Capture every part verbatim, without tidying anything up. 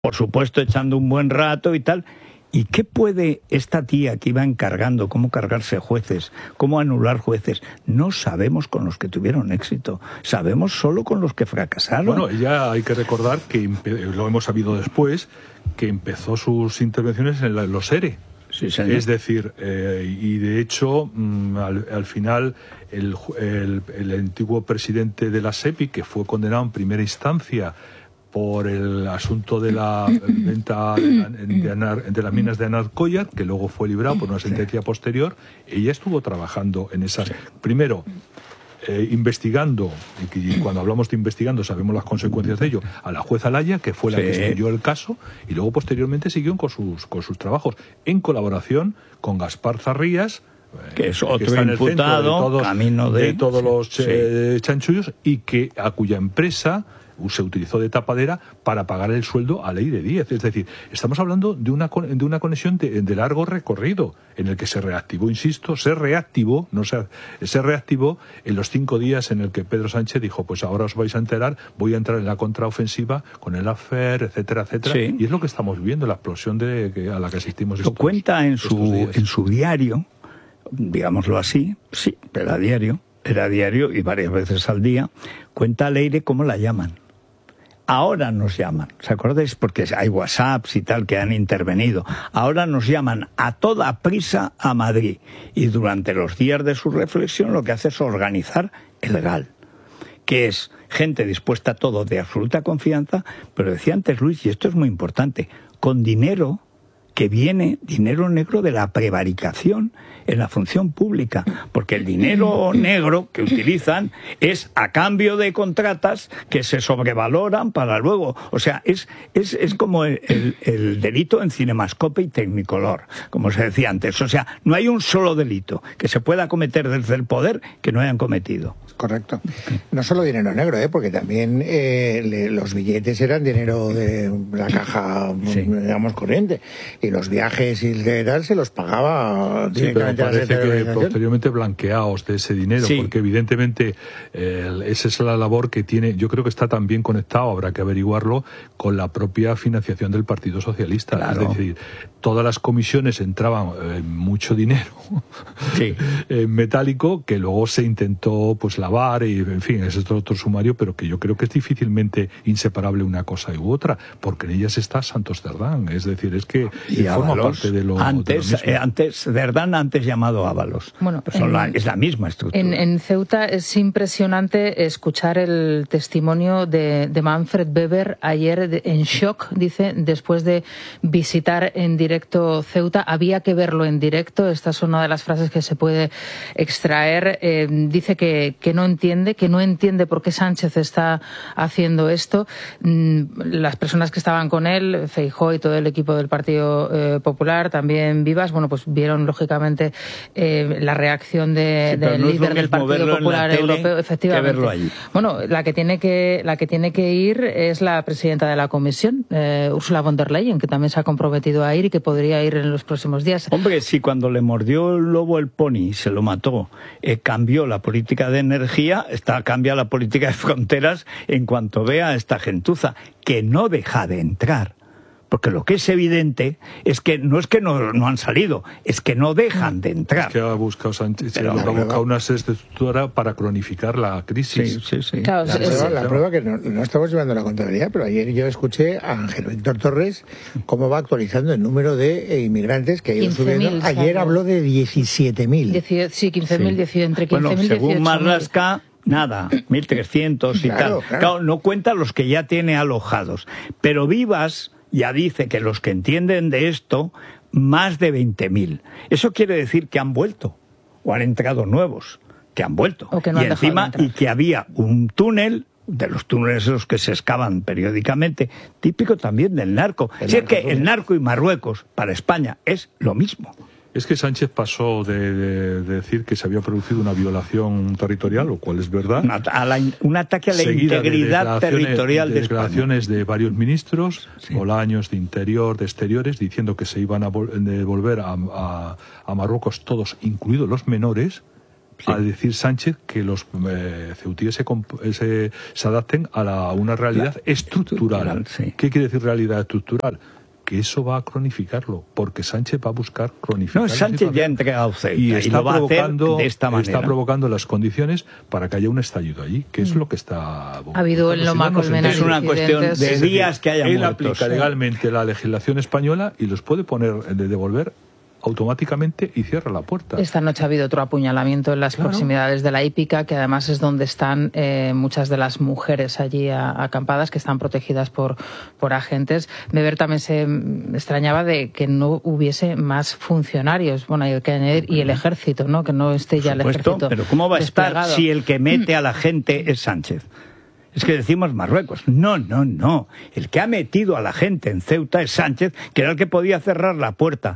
por supuesto echando un buen rato y tal. ¿Y qué puede esta tía que iba encargando, cómo cargarse jueces, cómo anular jueces? No sabemos con los que tuvieron éxito, sabemos solo con los que fracasaron. Bueno, ella hay que recordar que, lo hemos sabido después, que empezó sus intervenciones en la, los ERE. Sí, señor. Es decir, eh, y de hecho, mmm, al, al final, el, el, el antiguo presidente de la SEPI, que fue condenado en primera instancia por el asunto de la venta de, de, anar, de las minas de Anarcoya, que luego fue librado por una sentencia posterior, ella estuvo trabajando en esas... Primero, eh, investigando, y cuando hablamos de investigando sabemos las consecuencias de ello, a la jueza Laya, que fue la sí. que estudió el caso, y luego posteriormente siguió con sus, con sus trabajos, en colaboración con Gaspar Zarrías, que es otro que está imputado, en el centro de todos, camino de, de todos sí, los eh, sí. chanchullos, y que a cuya empresa se utilizó de tapadera para pagar el sueldo a Ley de Díez. Es decir, estamos hablando de una, de una conexión de, de largo recorrido, en el que se reactivó, insisto, se reactivó, no se, se reactivó en los cinco días en el que Pedro Sánchez dijo, pues ahora os vais a enterar, voy a entrar en la contraofensiva con el afer, etcétera, etcétera. Sí. Y es lo que estamos viviendo, la explosión de, que, a la que asistimos estos, lo cuenta en su, en su diario, digámoslo así, sí, era diario, era diario y varias veces al día, cuenta a Leire cómo la llaman. Ahora nos llaman, ¿se acordáis? Porque hay WhatsApps y tal que han intervenido. Ahora nos llaman a toda prisa a Madrid. Y durante los días de su reflexión lo que hace es organizar el G A L, que es gente dispuesta a todo de absoluta confianza, pero decía antes Luis, y esto es muy importante, con dinero que viene, dinero negro de la prevaricación en la función pública, porque el dinero negro que utilizan es a cambio de contratas que se sobrevaloran para luego, o sea, es es, es como el, el, el delito en Cinemascope y Technicolor, como se decía antes, o sea, no hay un solo delito que se pueda cometer desde el poder que no hayan cometido. Correcto. No solo dinero negro, ¿eh? Porque también eh, le, los billetes eran dinero de la caja, sí. digamos, corriente, y los viajes y tal se los pagaba directamente. Sí, pero parece que posteriormente blanqueados de ese dinero, sí. porque evidentemente eh, esa es la labor que tiene, yo creo que está también conectado, habrá que averiguarlo, con la propia financiación del Partido Socialista. Claro. Es decir, todas las comisiones entraban eh, mucho dinero sí. eh, metálico, que luego se intentó pues lavar, y en fin, ese es otro sumario, pero que yo creo que es difícilmente inseparable una cosa u otra, porque en ellas está Santos Cerdán, es decir, es que y forma Ábalos, parte de lo, antes, de lo mismo. Eh, antes Cerdán, antes llamado Ábalos. Bueno, pues son en, la, es la misma estructura. En, en Ceuta es impresionante escuchar el testimonio de, de Manfred Weber ayer de, en shock, dice, después de visitar en directo Ceuta. Había que verlo en directo, esta es una de las frases que se puede extraer. Eh, dice que, que no entiende, que no entiende por qué Sánchez está haciendo esto. Mm, las personas que estaban con él, Feijóo y todo el equipo del Partido eh, Popular, también Vivas, bueno, pues vieron lógicamente eh, la reacción de, sí, del no líder del Partido Popular Europeo, efectivamente. Bueno, la que tiene que la que tiene que ir es la presidenta de la Comisión, eh, Ursula von der Leyen, que también se ha comprometido a ir y que podría ir en los próximos días. Hombre, si cuando le mordió el lobo el pony, se lo mató, eh, cambió la política de energía, está cambia la política de fronteras en cuanto vea a esta gentuza, que no deja de entrar. Porque lo que es evidente es que no es que no, no han salido, es que no dejan de entrar. Es que ha buscado Sánchez, Pero, ha buscado una estructura para cronificar la crisis. Sí, sí, sí. Claro, la, prueba, la prueba que no, no estamos llevando la contabilidad, pero ayer yo escuché a Ángel Víctor Torres cómo va actualizando el número de inmigrantes que ha ido subiendo. Ayer habló de diecisiete mil. Sí, quince mil, sí. entre quince mil y bueno, según Marlaska, nada, mil trescientos y claro, tal. Claro. Claro, no cuenta los que ya tiene alojados. Pero Vivas ya dice que los que entienden de esto, más de veinte mil. Eso quiere decir que han vuelto, o han entrado nuevos, que han vuelto. O que no y han encima, y que había un túnel, de los túneles esos que se excavan periódicamente, típico también del narco. El si narco, es que el narco y Marruecos, para España, es lo mismo. Es que Sánchez pasó de, de, de decir que se había producido una violación territorial, lo cual es verdad. Una, a la, un ataque a la integridad de territorial de, de declaraciones España. de varios ministros, sí. Bolaños, de Interior, de Exteriores, diciendo que se iban a vol devolver a, a, a Marruecos todos, incluidos los menores. sí. a decir Sánchez que los eh, ceutíes se, se, se adapten a, la, a una realidad la, estructural. estructural sí. ¿Qué quiere decir realidad estructural? Que eso va a cronificarlo, porque Sánchez va a buscar cronificar. No, Sánchez ya ha entregado Ceuta y está, y lo va provocando, a hacer de esta manera. Está provocando las condiciones para que haya un estallido allí, que es lo que está... Ha habido en Loma Colmena. Es una cuestión de días que haya Él muertos. aplica legalmente la legislación española y los puede poner de devolver automáticamente y cierra la puerta. Esta noche ha habido otro apuñalamiento en las claro. proximidades de la hípica, que además es donde están eh, muchas de las mujeres allí a, acampadas, que están protegidas por, por agentes. Weber también se extrañaba de que no hubiese más funcionarios, bueno, hay que añadir, y el ejército, ¿no? Que no esté ya el ejército. Pero ¿cómo va a desplegado. estar si el que mete a la gente es Sánchez? Es que decimos Marruecos. No, no, no. El que ha metido a la gente en Ceuta es Sánchez, que era el que podía cerrar la puerta.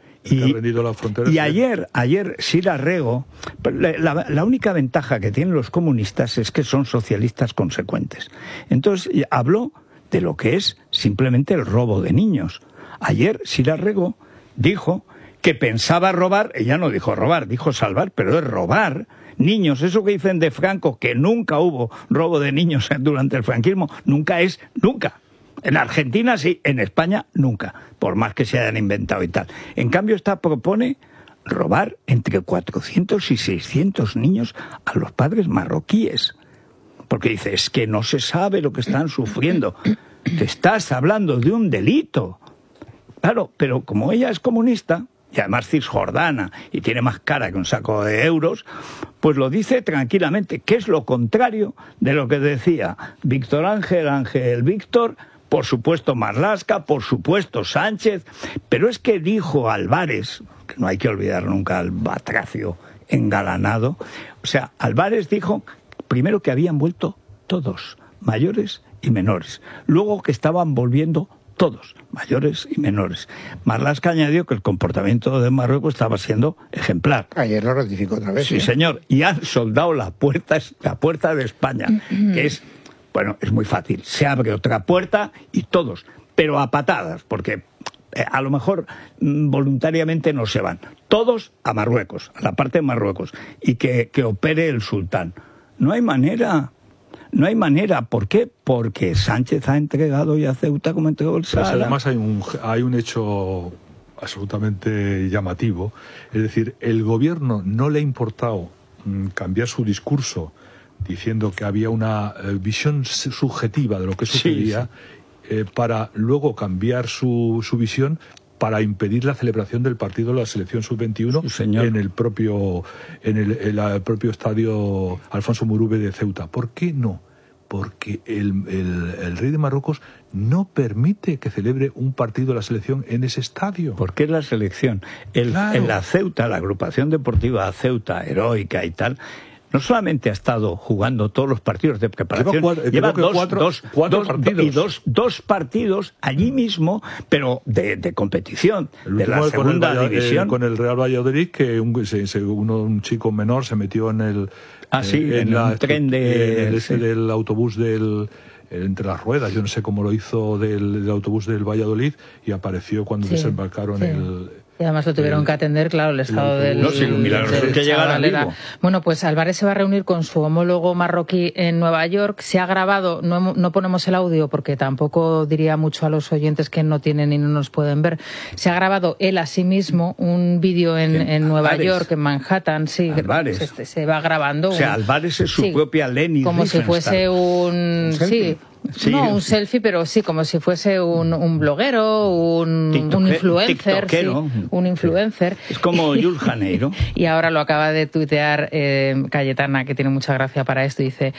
Y, la frontera, y sí. ayer, ayer Sira Rego, la, la única ventaja que tienen los comunistas es que son socialistas consecuentes. Entonces habló de lo que es simplemente el robo de niños. Ayer Sira Rego dijo que pensaba robar, ella no dijo robar, dijo salvar, pero es robar niños. Eso que dicen de Franco, que nunca hubo robo de niños durante el franquismo, nunca es, nunca. En Argentina sí, en España nunca, por más que se hayan inventado y tal. En cambio, esta propone robar entre cuatrocientos y seiscientos niños a los padres marroquíes. Porque dice, es que no se sabe lo que están sufriendo. Te estás hablando de un delito. Claro, pero como ella es comunista, y además cisjordana, y tiene más cara que un saco de euros, pues lo dice tranquilamente, que es lo contrario de lo que decía Víctor Ángel, Ángel Víctor, por supuesto Marlaska, por supuesto Sánchez, pero es que dijo Álvarez, que no hay que olvidar nunca al batracio engalanado, o sea, Álvarez dijo primero que habían vuelto todos, mayores y menores, luego que estaban volviendo todos, mayores y menores. Marlaska añadió que el comportamiento de Marruecos estaba siendo ejemplar. Ayer lo ratificó otra vez. Sí, ¿eh? señor, y han soldado la puerta, la puerta de España, que es, bueno, es muy fácil. Se abre otra puerta y todos, pero a patadas, porque eh, a lo mejor mm, voluntariamente no se van. Todos a Marruecos, a la parte de Marruecos, y que, que opere el sultán. No hay manera... No hay manera. ¿Por qué? Porque Sánchez ha entregado ya Ceuta como entregó el Sahara. Pero además hay un, hay un hecho absolutamente llamativo. Es decir, el gobierno no le ha importado mm, cambiar su discurso diciendo que había una eh, visión subjetiva de lo que sucedía, sí, sí. Eh, para luego cambiar su, su visión para impedir la celebración del partido de la selección sub veintiuno sí, en el propio en el, en el propio estadio Alfonso Murube de Ceuta. ¿Por qué no? Porque el, el, el rey de Marruecos no permite que celebre un partido de la selección en ese estadio. ¿Por qué la selección? El, claro. En la Ceuta, la agrupación deportiva Ceuta, heroica y tal, no solamente ha estado jugando todos los partidos de preparación, lleva, cuatro, lleva dos, cuatro, dos, cuatro dos, partidos. Y dos, dos partidos allí mismo, pero de, de competición, el de la segunda con el, división. Eh, con el Real Valladolid, que un, se, se, uno, un chico menor se metió en el, ah, sí, eh, en, en la, un tren de, en el sí. este del autobús del... entre las ruedas, yo no sé cómo lo hizo del, del autobús del Valladolid, y apareció cuando sí, desembarcaron sí. el... Y además lo tuvieron el, que atender, claro, el estado el del... No, sí, mira, del que llegaran vivo. Bueno, pues Álvarez se va a reunir con su homólogo marroquí en Nueva York. Se ha grabado, no, no ponemos el audio porque tampoco diría mucho a los oyentes que no tienen y no nos pueden ver. Se ha grabado él a sí mismo un vídeo en, en Nueva Álvarez. York, en Manhattan, sí. Álvarez. Se, se va grabando. O sea, Álvarez es su sí, propia Leni como Riefenstahl. si fuese un... Sí. Sí, no, un selfie, pero sí, como si fuese un, un bloguero, un, TikTok, un influencer, sí, un influencer. Es como Jules Janeiro. Y ahora lo acaba de tuitear eh, Cayetana, que tiene mucha gracia para esto, dice,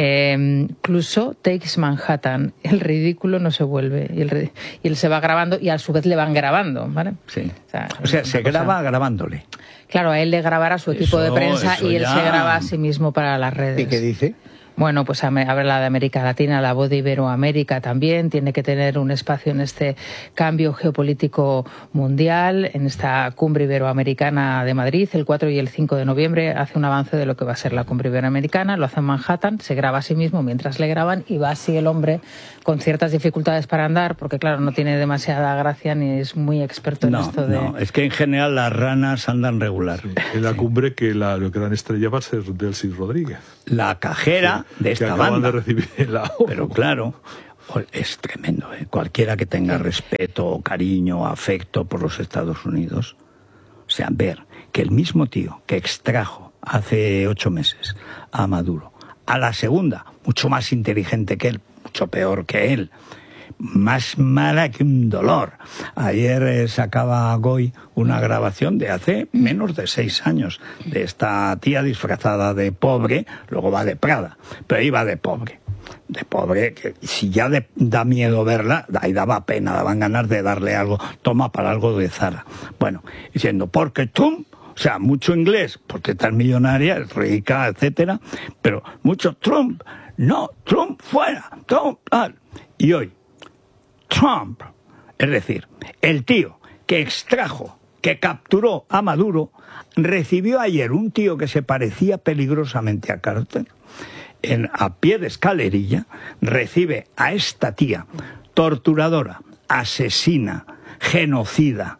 eh, Clouseau takes Manhattan, el ridículo no se vuelve. Y, el, y él se va grabando y a su vez le van grabando, ¿vale? Sí. O sea, o sea se cosa... graba grabándole. Claro, a él le grabará su equipo eso, de prensa y él ya... se graba a sí mismo para las redes. ¿Y qué dice? Bueno, pues habla de América Latina, la voz de Iberoamérica también tiene que tener un espacio en este cambio geopolítico mundial, en esta cumbre iberoamericana de Madrid, el cuatro y el cinco de noviembre, hace un avance de lo que va a ser la cumbre iberoamericana, lo hace en Manhattan, se graba a sí mismo mientras le graban y va así el hombre con ciertas dificultades para andar, porque claro, no tiene demasiada gracia ni es muy experto en no, esto de... No, es que en general las ranas andan regular. Sí, en la sí. cumbre que la, la gran estrella va a ser Delcy Rodríguez. La cajera sí, de esta banda. De recibir la Pero claro, es tremendo, ¿eh? Cualquiera que tenga respeto, cariño, afecto por los Estados Unidos, o sea, ver que el mismo tío que extrajo hace ocho meses a Maduro, a la segunda, mucho más inteligente que él, mucho peor que él, más mala que un dolor. Ayer eh, sacaba Goy una grabación de hace menos de seis años de esta tía disfrazada de pobre, luego va de Prada, pero iba de pobre. De pobre, que si ya de, da miedo verla, ahí daba pena, daban ganas de darle algo, toma para algo de Zara. Bueno, diciendo, porque Trump, o sea, mucho inglés, porque es tan millonaria, es rica, etcétera, pero mucho Trump, no, Trump fuera, Trump, tal. Y hoy, Trump, es decir, el tío que extrajo, que capturó a Maduro, recibió ayer un tío que se parecía peligrosamente a Carter, en, a pie de escalerilla, recibe a esta tía torturadora, asesina, genocida,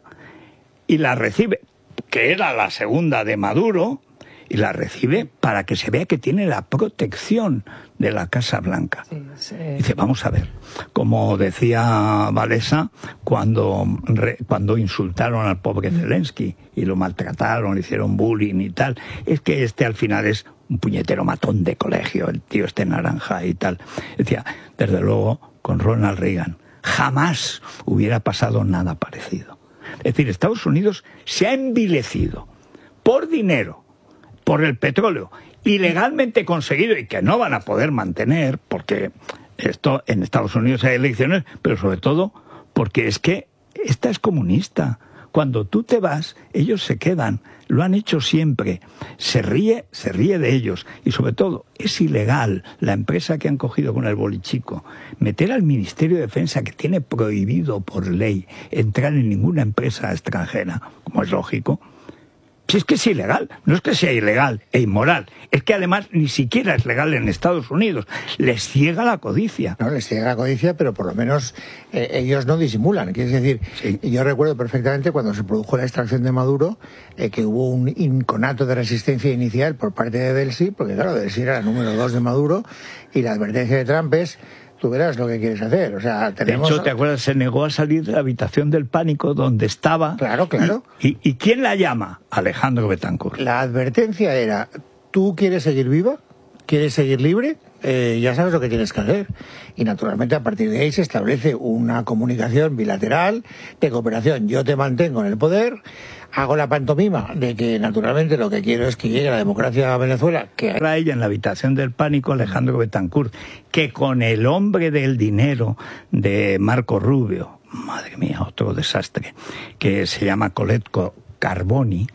y la recibe, que era la segunda de Maduro, y la recibe para que se vea que tiene la protección de la Casa Blanca. Sí, sí. Dice, vamos a ver, como decía Valesa cuando, re, cuando insultaron al pobre Zelensky y lo maltrataron, le hicieron bullying y tal, es que este al final es un puñetero matón de colegio, el tío este naranja y tal. Decía, desde luego, con Ronald Reagan jamás hubiera pasado nada parecido. Es decir, Estados Unidos se ha envilecido por dinero, por el petróleo ilegalmente conseguido y que no van a poder mantener, porque esto en Estados Unidos hay elecciones, pero sobre todo porque es que esta es comunista. Cuando tú te vas, ellos se quedan, lo han hecho siempre, se ríe, se ríe de ellos y sobre todo es ilegal la empresa que han cogido con el bolichico, meter al Ministerio de Defensa, que tiene prohibido por ley entrar en ninguna empresa extranjera, como es lógico. Si es que es ilegal, no es que sea ilegal e inmoral, es que además ni siquiera es legal en Estados Unidos, les ciega la codicia. No, les ciega la codicia, pero por lo menos eh, ellos no disimulan, quiere decir, sí. Yo recuerdo perfectamente cuando se produjo la extracción de Maduro, eh, que hubo un inconato de resistencia inicial por parte de Delcy, porque claro, Delcy era la número dos de Maduro, y la advertencia de Trump es, tú verás lo que quieres hacer. O sea, tenemos... De hecho, ¿te acuerdas? Se negó a salir de la habitación del pánico donde estaba. Claro, claro. ¿Y, y, y quién la llama? Alejandro Betancourt. La advertencia era, ¿tú quieres seguir viva? ¿Quieres seguir libre? Eh, ya sabes lo que tienes que hacer. Y naturalmente a partir de ahí se establece una comunicación bilateral de cooperación. Yo te mantengo en el poder, hago la pantomima de que naturalmente lo que quiero es que llegue la democracia a Venezuela. Que hay ella en la habitación del pánico, Alejandro Betancourt, que con el hombre del dinero de Marco Rubio, madre mía, otro desastre, que se llama Coletto Carboni,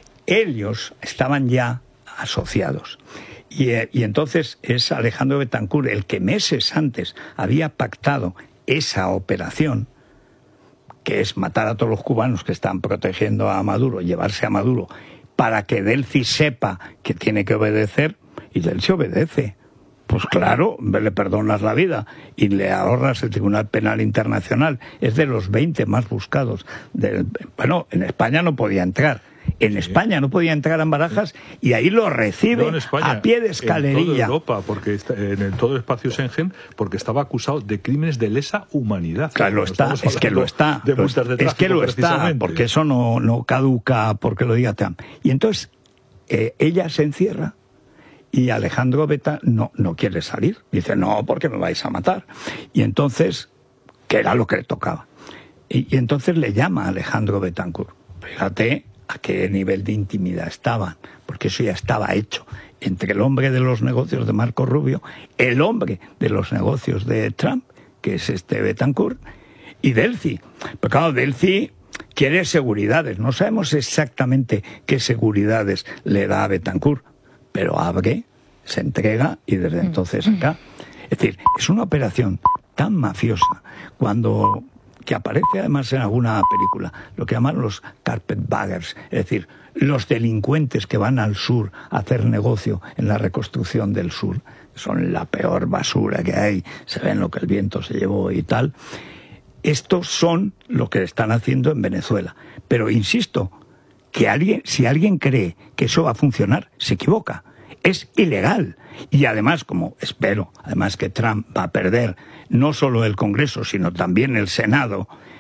ellos estaban ya asociados. Y, y entonces es Alejandro Betancourt el que meses antes había pactado esa operación, que es matar a todos los cubanos que están protegiendo a Maduro, llevarse a Maduro, para que Delcy sepa que tiene que obedecer, y Delcy obedece. Pues claro, le perdonas la vida y le ahorras el Tribunal Penal Internacional. Es de los veinte más buscados. Del, bueno, en España no podía entrar. En sí. España no podía entrar en Barajas y ahí lo recibe no en España, a pie de escalerilla. En toda Europa, porque está, en el, todo el espacio Schengen, porque estaba acusado de crímenes de lesa humanidad. Claro, lo está, es que lo está. De multas de tráfico, es que lo está, porque eso no, no caduca porque lo diga Trump. Y entonces eh, ella se encierra y Alejandro Beta no, no quiere salir. Dice, no, porque me vais a matar. Y entonces, que era lo que le tocaba. Y, y entonces le llama a Alejandro Betancourt. Fíjate a qué nivel de intimidad estaban, porque eso ya estaba hecho entre el hombre de los negocios de Marco Rubio, el hombre de los negocios de Trump, que es este Betancourt, y Delcy. Pero claro, Delcy quiere seguridades, no sabemos exactamente qué seguridades le da a Betancourt, pero abre se entrega y desde entonces acá. Es decir, es una operación tan mafiosa cuando que aparece además en alguna película, lo que llaman los carpetbaggers, es decir, los delincuentes que van al sur a hacer negocio en la reconstrucción del sur. Son la peor basura que hay, se ven lo que el viento se llevó y tal. Estos son lo que están haciendo en Venezuela. Pero insisto, que alguien, si alguien cree que eso va a funcionar, se equivoca. Es ilegal. Y además, como espero, además que Trump va a perder no solo el Congreso, sino también el Senado,